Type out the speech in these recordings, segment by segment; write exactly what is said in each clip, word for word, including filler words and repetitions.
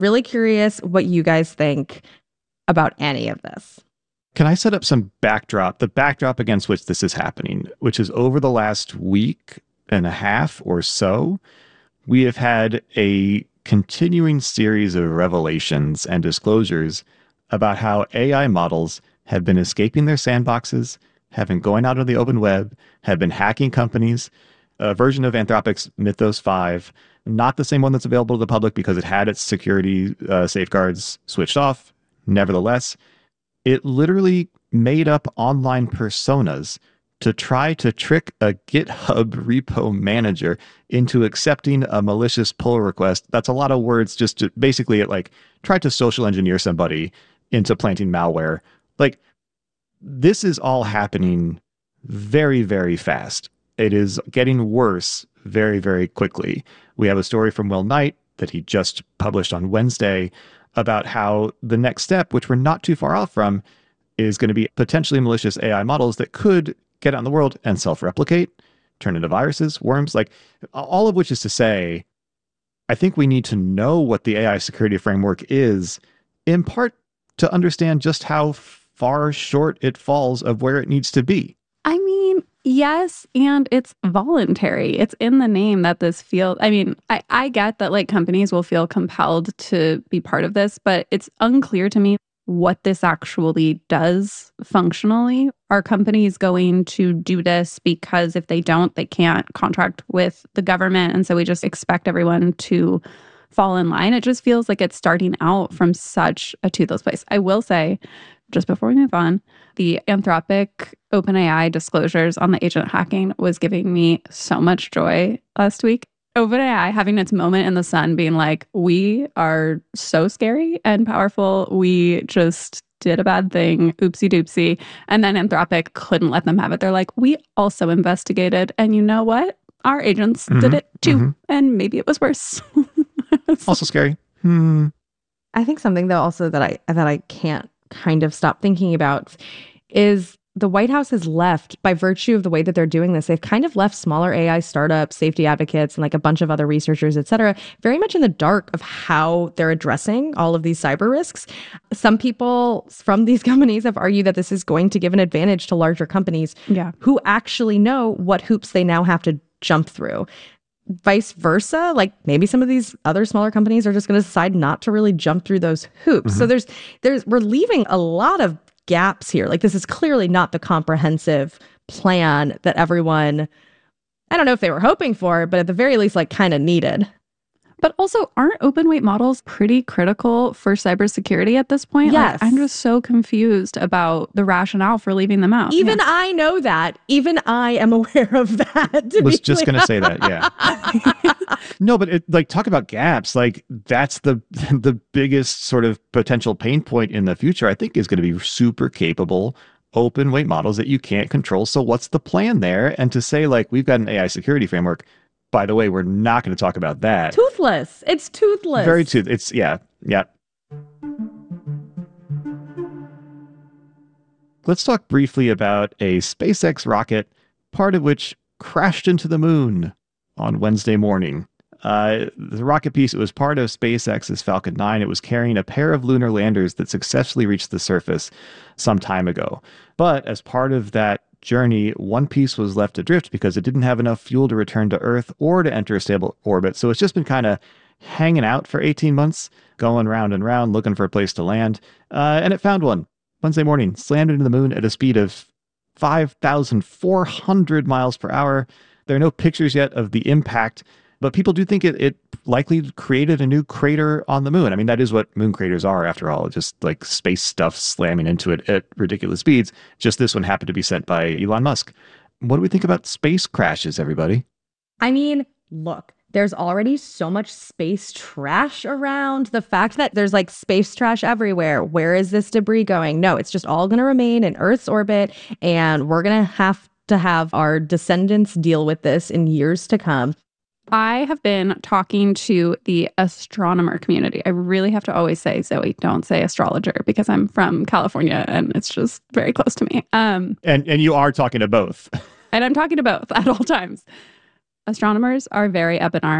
Really curious what you guys think about any of this. Can I set up some backdrop? The backdrop against which this is happening, which is over the last week and a half or so, we have had a continuing series of revelations and disclosures about how A I models have been escaping their sandboxes, have been going out on the open web, have been hacking companies. A version of Anthropic's Mythos five, not the same one that's available to the public because it had its security uh, safeguards switched off. Nevertheless, it literally made up online personas to try to trick a GitHub repo manager into accepting a malicious pull request. That's a lot of words. Just to basically, it like tried to social engineer somebody into planting malware. Like, this is all happening very, very fast. It is getting worse very, very quickly. We have a story from Will Knight that he just published on Wednesday about how the next step, which we're not too far off from, is going to be potentially malicious A I models that could get out in the world and self-replicate, turn into viruses, worms, like all of which is to say, I think we need to know what the A I security framework is, in part to understand just how far short it falls of where it needs to be. I mean, yes, and it's voluntary. It's in the name that this field, I mean, I, I get that like companies will feel compelled to be part of this, but it's unclear to me what this actually does functionally. Are companies going to do this because if they don't, they can't contract with the government? And so we just expect everyone to fall in line. It just feels like it's starting out from such a toothless place. I will say, just before we move on, the Anthropic OpenAI disclosures on the agent hacking was giving me so much joy last week. OpenAI having its moment in the sun, being like, we are so scary and powerful. We just did a bad thing. Oopsie doopsie. And then Anthropic couldn't let them have it. They're like, we also investigated. And you know what? Our agents mm-hmm, did it too. Mm-hmm. And maybe it was worse. Also scary. Hmm. I think something though also that I that I can't kind of stop thinking about is the White House has left, by virtue of the way that they're doing this, they've kind of left smaller A I startups, safety advocates, and like a bunch of other researchers, et cetera, very much in the dark of how they're addressing all of these cyber risks. Some people from these companies have argued that this is going to give an advantage to larger companies yeah. who actually know what hoops they now have to jump through. Vice versa, like maybe some of these other smaller companies are just going to decide not to really jump through those hoops. Mm-hmm. So there's, there's, we're leaving a lot of gaps here. Like, this is clearly not the comprehensive plan that everyone, I don't know if they were hoping for, but at the very least, like, kind of needed. But also, aren't open weight models pretty critical for cybersecurity at this point? Yes. Like, I'm just so confused about the rationale for leaving them out. Even yeah. I know that. Even I am aware of that. Was just going to say that, yeah. No, but it, like, talk about gaps. Like, that's the the biggest sort of potential pain point in the future, I think, is going to be super capable open weight models that you can't control. So what's the plan there? And to say, like, we've got an A I security framework, by the way, we're not going to talk about that. Toothless. It's toothless. Very tooth. It's, yeah, yeah. Let's talk briefly about a SpaceX rocket, part of which crashed into the moon on Wednesday morning. Uh, the rocket piece, it was part of SpaceX's Falcon nine. It was carrying a pair of lunar landers that successfully reached the surface some time ago. But as part of that journey, one piece was left adrift because it didn't have enough fuel to return to Earth or to enter a stable orbit. So it's just been kind of hanging out for eighteen months, going round and round, looking for a place to land. Uh, and it found one Wednesday morning, slammed into the moon at a speed of five thousand four hundred miles per hour. There are no pictures yet of the impact, but people do think it, it likely created a new crater on the moon. I mean, that is what moon craters are, after all, just like space stuff slamming into it at ridiculous speeds. Just this one happened to be sent by Elon Musk. What do we think about space crashes, everybody? I mean, look, there's already so much space trash around. The fact that there's like space trash everywhere. Where is this debris going? No, it's just all going to remain in Earth's orbit, and we're going to have to have our descendants deal with this in years to come. I have been talking to the astronomer community. I really have to always say, Zoe, don't say astrologer, because I'm from California and it's just very close to me. Um, and and you are talking to both. And I'm talking to both at all times. Astronomers are very up in arms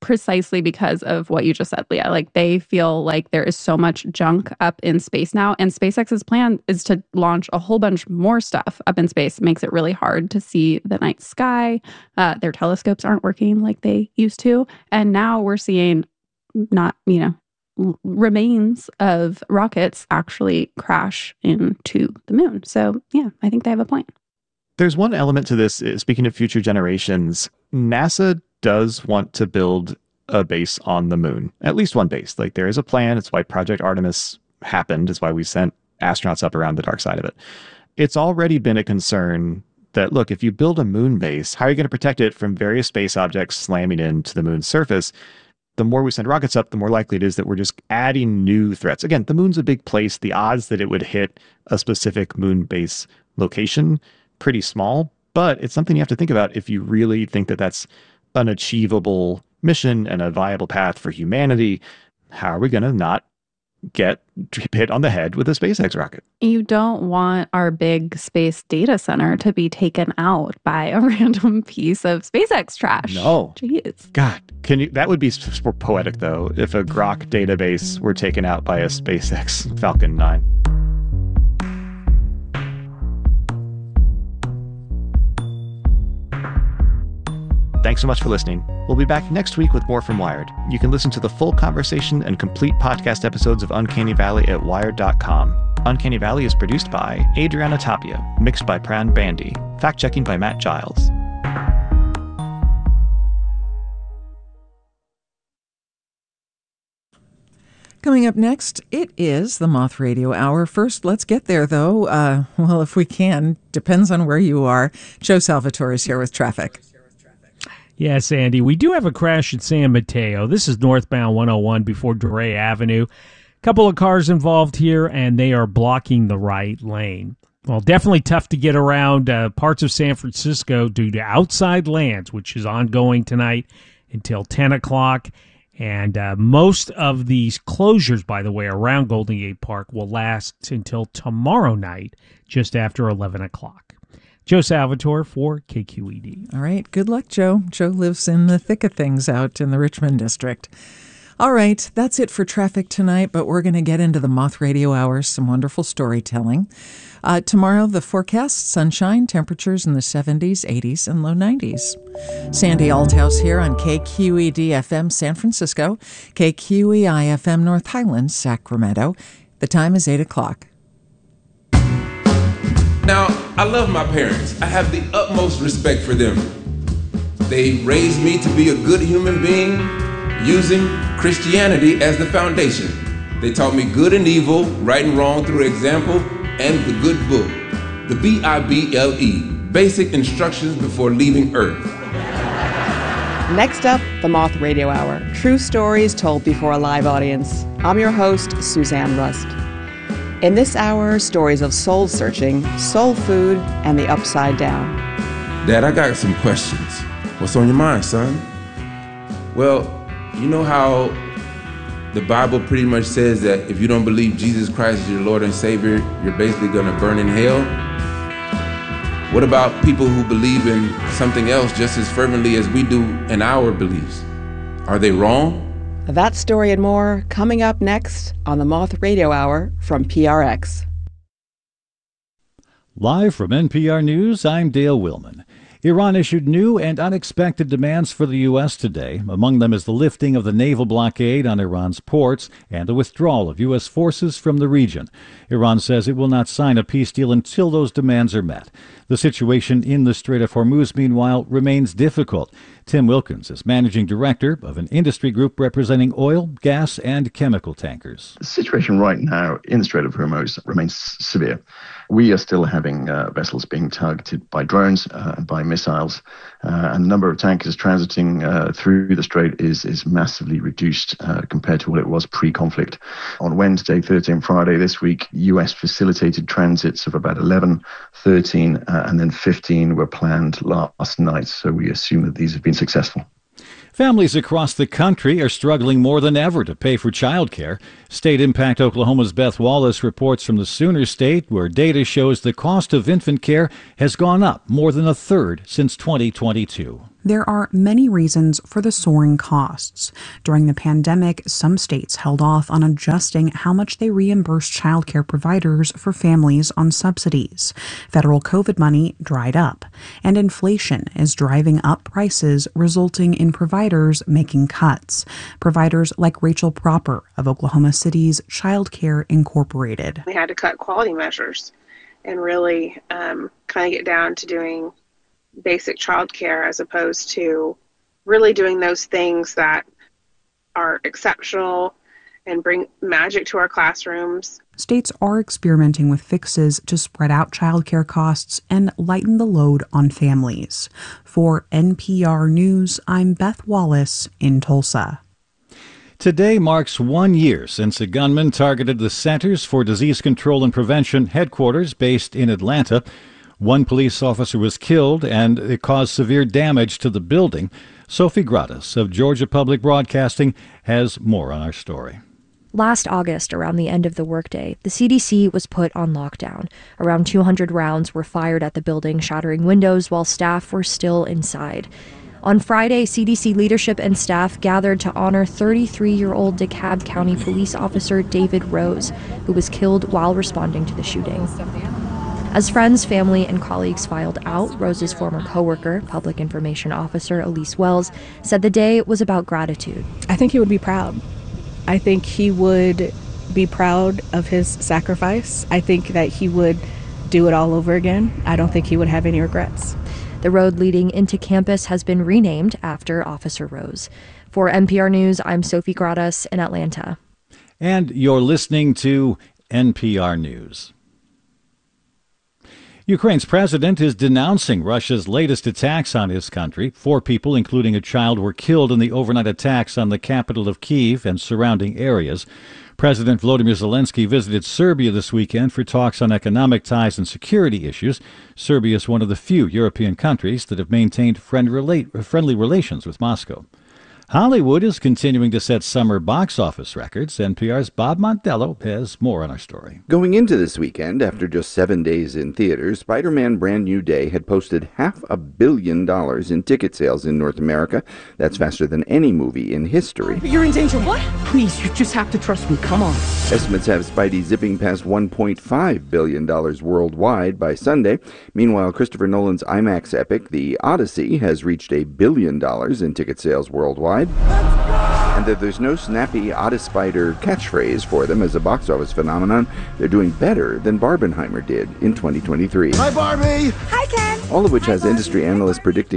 precisely because of what you just said, Leah. Like, they feel like there is so much junk up in space now, and SpaceX's plan is to launch a whole bunch more stuff up in space. It makes it really hard to see the night sky. Uh, their telescopes aren't working like they used to, and now we're seeing not, you know, l- remains of rockets actually crash into the moon. So yeah, I think they have a point. There's one element to this. uh, Speaking of future generations, NASA does want to build a base on the moon, at least one base. Like, there is a plan. It's why Project Artemis happened. It's why we sent astronauts up around the dark side of it. It's already been a concern that, look, if you build a moon base, how are you going to protect it from various space objects slamming into the moon's surface? The more we send rockets up, the more likely it is that we're just adding new threats. Again, the moon's a big place. The odds that it would hit a specific moon base location, pretty small, but it's something you have to think about if you really think that that's an achievable mission and a viable path for humanity. How are we going to not get hit on the head with a SpaceX rocket? You don't want our big space data center to be taken out by a random piece of SpaceX trash. No. Jeez. God, can you? That would be s- s- poetic, though, if a Grok database were taken out by a SpaceX Falcon nine. Thanks so much for listening. We'll be back next week with more from Wired. You can listen to the full conversation and complete podcast episodes of Uncanny Valley at wired dot com. Uncanny Valley is produced by Adriana Tapia, mixed by Pran Bandy, fact-checking by Matt Giles. Coming up next, it is the Moth Radio Hour. First, let's get there, though. Uh, well, if we can. Depends on where you are. Joe Salvatore is here with traffic. Yes, Andy, we do have a crash at San Mateo. This is northbound one oh one before DeRay Avenue. Couple of cars involved here, and they are blocking the right lane. Well, definitely tough to get around uh, parts of San Francisco due to outside lands, which is ongoing tonight until ten o'clock. And uh, most of these closures, by the way, around Golden Gate Park will last until tomorrow night, just after eleven o'clock. Joe Salvatore for K Q E D. All right. Good luck, Joe. Joe lives in the thick of things out in the Richmond district. All right. That's it for traffic tonight, but we're going to get into the Moth Radio Hour, some wonderful storytelling. Uh, tomorrow, the forecast, sunshine, temperatures in the seventies, eighties, and low nineties. Sandy Althouse here on K Q E D F M San Francisco, K Q E I F M North Highlands, Sacramento. The time is eight o'clock. Now, I love my parents. I have the utmost respect for them. They raised me to be a good human being using Christianity as the foundation. They taught me good and evil, right and wrong through example, and the good book, the B I B L E, Basic Instructions Before Leaving Earth. Next up, the Moth Radio Hour. True stories told before a live audience. I'm your host, Suzanne Rust. In this hour, stories of soul searching, soul food, and the upside down. Dad, I got some questions. What's on your mind, son? Well, you know how the Bible pretty much says that if you don't believe Jesus Christ is your Lord and Savior, you're basically gonna burn in hell? What about people who believe in something else just as fervently as we do in our beliefs? Are they wrong? That story and more coming up next on the Moth Radio Hour from P R X. Live from N P R News, I'm Dale Willman. Iran issued new and unexpected demands for the U S today. Among them is the lifting of the naval blockade on Iran's ports and the withdrawal of U S forces from the region. Iran says it will not sign a peace deal until those demands are met. The situation in the Strait of Hormuz, meanwhile, remains difficult. Tim Wilkins is managing director of an industry group representing oil, gas, and chemical tankers. The situation right now in the Strait of Hormuz remains severe. We are still having uh, vessels being targeted by drones uh, and by missiles, uh, and the number of tankers transiting uh, through the strait is is massively reduced uh, compared to what it was pre-conflict. On Wednesday, Thursday, and Friday this week, U S facilitated transits of about eleven, thirteen, uh, and then fifteen were planned last night. So we assume that these have been successful. Families across the country are struggling more than ever to pay for childcare. State Impact Oklahoma's Beth Wallace reports from the Sooner State, where data shows the cost of infant care has gone up more than a third since twenty twenty-two. There are many reasons for the soaring costs. During the pandemic, some states held off on adjusting how much they reimburse childcare providers for families on subsidies. Federal COVID money dried up, and inflation is driving up prices, resulting in providers making cuts. Providers like Rachel Proper of Oklahoma City's Child Care Incorporated. We had to cut quality measures and really um, kind of get down to doing basic child care as opposed to really doing those things that are exceptional and bring magic to our classrooms. States are experimenting with fixes to spread out childcare costs and lighten the load on families. For N P R News, I'm Beth Wallace in Tulsa. Today marks one year since a gunman targeted the Centers for Disease Control and Prevention headquarters based in Atlanta. One police officer was killed, and it caused severe damage to the building. Sophie Gradas of Georgia Public Broadcasting has more on our story. Last August, around the end of the workday, the C D C was put on lockdown. Around two hundred rounds were fired at the building, shattering windows while staff were still inside. On Friday, C D C leadership and staff gathered to honor thirty-three-year-old DeKalb County police officer David Rose, who was killed while responding to the shooting. As friends, family, and colleagues filed out, Rose's former coworker, Public Information Officer Elise Wells, said the day was about gratitude. I think he would be proud. I think he would be proud of his sacrifice. I think that he would do it all over again. I don't think he would have any regrets. The road leading into campus has been renamed after Officer Rose. For N P R News, I'm Sophie Gradas in Atlanta. And you're listening to N P R News. Ukraine's president is denouncing Russia's latest attacks on his country. Four people, including a child, were killed in the overnight attacks on the capital of Kyiv and surrounding areas. President Volodymyr Zelensky visited Serbia this weekend for talks on economic ties and security issues. Serbia is one of the few European countries that have maintained friend relate, friendly relations with Moscow. Hollywood is continuing to set summer box office records. N P R's Bob Montello has more on our story. Going into this weekend, after just seven days in theaters, Spider-Man Brand New Day had posted half a billion dollars in ticket sales in North America. That's faster than any movie in history. You're in danger. What? Please, you just have to trust me. Come on. Estimates have Spidey zipping past one point five billion dollars worldwide by Sunday. Meanwhile, Christopher Nolan's IMAX epic, The Odyssey, has reached a billion dollars in ticket sales worldwide. And that there's no snappy Oddispider catchphrase for them as a box office phenomenon. They're doing better than Barbenheimer did in twenty twenty-three. Hi, Barbie. All of which has industry analysts predicting